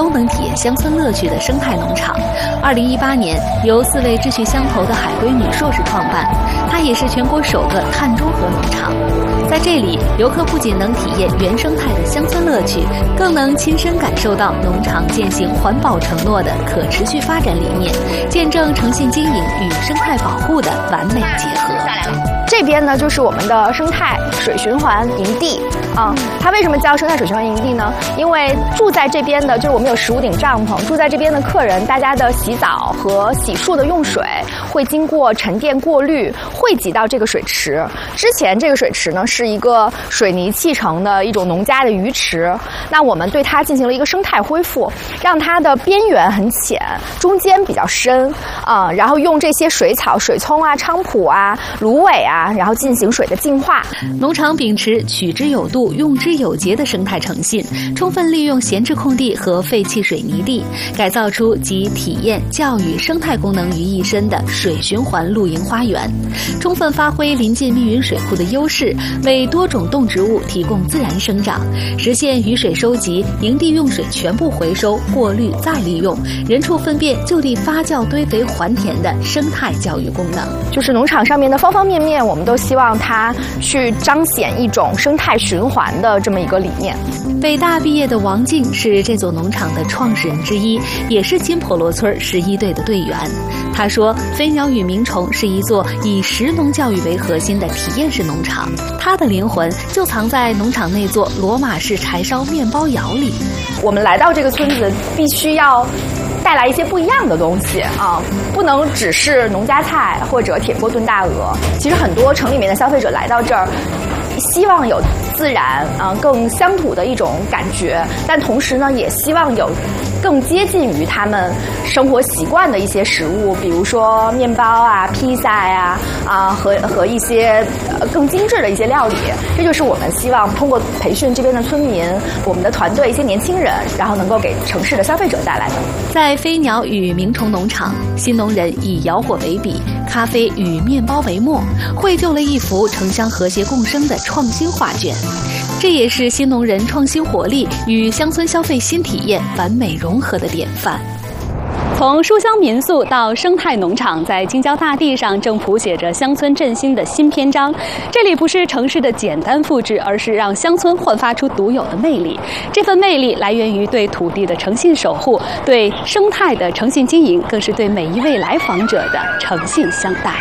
都能体验乡村乐趣的生态农场。2018年，由4位志趣相投的海归女硕士创办，它也是全国首个碳中和农场。在这里，游客不仅能体验原生态的乡村乐趣，更能亲身感受到农场践行环保承诺的可持续发展理念，见证诚信经营与生态保护的完美结合。 这边呢，就是我们的生态水循环营地啊。它为什么叫生态水循环营地呢？因为住在这边的，就是我们有15顶帐篷，住在这边的客人，大家的洗澡和洗漱的用水会经过沉淀过滤，汇集到这个水池。之前这个水池呢，是一个水泥砌成的一种农家的鱼池，那我们对它进行了一个生态恢复，让它的边缘很浅，中间比较深啊，然后用这些水草、水葱啊、菖蒲啊、芦苇啊，然后进行水的净化。 农场秉持取之有度、用之有节的生态诚信，充分利用闲置空地和废弃水泥地，改造出集体验、教育、生态功能于一身的水循环露营花园，充分发挥临近密云水库的优势，为多种动植物提供自然生长，实现雨水收集、营地用水全部回收、过滤再利用、人畜粪便就地发酵堆肥还田的生态教育功能。 就是农场上面的方方面面，我们都希望它去彰显一种生态循环的这么一个理念。 北大毕业的王静是这座农场的创始人之一，也是金婆罗村11队的队员。他说，飞鸟与鸣虫是一座以食农教育为核心的体验式农场，它的灵魂就藏在农场那座罗马式柴烧面包窑里。 我们来到这个村子，必须要带来一些不一样的东西啊，不能只是农家菜或者铁锅炖大鹅。其实很多城里面的消费者来到这儿，希望有自然更乡土的一种感觉，但同时呢，也希望有更接近于他们生活习惯的一些食物，比如说面包啊、披萨呀和一些更精致的一些料理。这就是我们希望通过培训这边的村民，我们的团队一些年轻人，然后能够给城市的消费者带来的。 在飞鸟与鸣虫农场，新农人以窑火为笔，咖啡与面包为墨，绘就了一幅城乡和谐共生的创新画卷。这也是新农人创新活力与乡村消费新体验完美融合的典范。从书香民宿到生态农场，在京郊大地上正谱写着乡村振兴的新篇章。这里不是城市的简单复制，而是让乡村焕发出独有的魅力。这份魅力来源于对土地的诚信守护，对生态的诚信经营，更是对每一位来访者的诚信相待。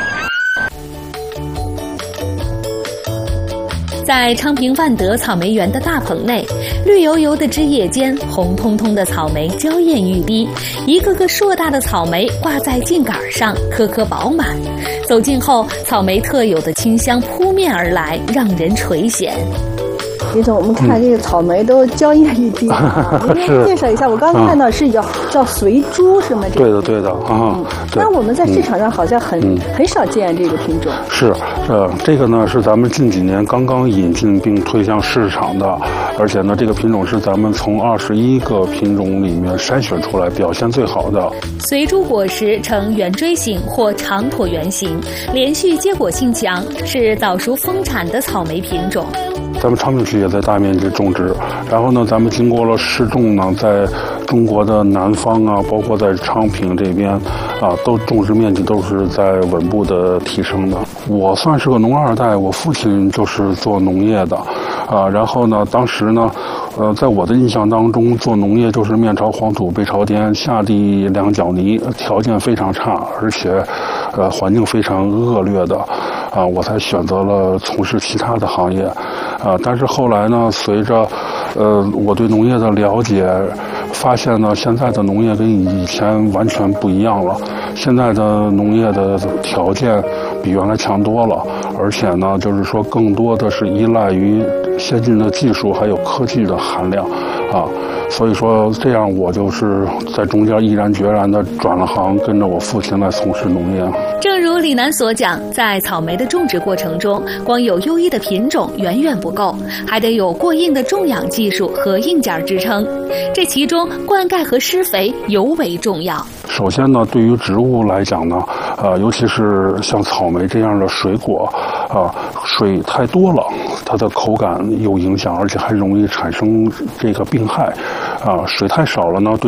在昌平万德草莓园的大棚内，绿油油的枝叶间，红彤彤的草莓娇艳欲滴，一个个硕大的草莓挂在茎杆上，颗颗饱满。走近后，草莓特有的清香扑面而来，让人垂涎。 李总，我们看这个草莓都娇艳欲滴啊！您介绍一下，我刚刚看到是叫随珠是吗？ 对的，对的啊。 那我们在市场上好像很少见这个品种。 是，这个呢是咱们近几年刚刚引进并推向市场的，而且呢这个品种是咱们从21个品种里面筛选出来表现最好的。 随珠果实呈圆锥形或长椭圆形，连续结果性强，是早熟丰产的草莓品种。 咱们昌平区也在大面积种植，然后呢，咱们经过了试种呢，在中国的南方啊，包括在昌平这边啊，都种植面积都是在稳步的提升的。我算是个农二代，我父亲就是做农业的，然后呢，当时呢，在我的印象当中，做农业就是面朝黄土背朝天，下地两脚泥，条件非常差，而且环境非常恶劣的，我才选择了从事其他的行业。但是后来呢，随着我对农业的了解，发现呢，现在的农业跟以前完全不一样了。现在的农业的条件比原来强多了，而且呢，就是说更多的是依赖于先进的技术还有科技的含量啊。所以说，这样我就是在中间毅然决然地转了行，跟着我父亲来从事农业。 正如李楠所讲，在草莓的种植过程中，光有优异的品种远远不够，还得有过硬的种养技术和硬件支撑。这其中，灌溉和施肥尤为重要。 首先呢，对于植物来讲呢，尤其是像草莓这样的水果，水太多了，它的口感有影响，而且还容易产生这个病害。水太少了呢，对